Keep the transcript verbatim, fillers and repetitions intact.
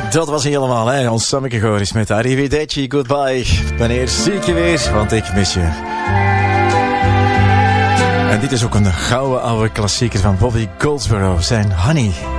Dat was helemaal, hè. Ons Sammeke Goris met Arrivederci, goodbye. Wanneer zie ik je weer, want ik mis je. En dit is ook een gouden oude klassieker van Bobby Goldsboro, zijn Honey.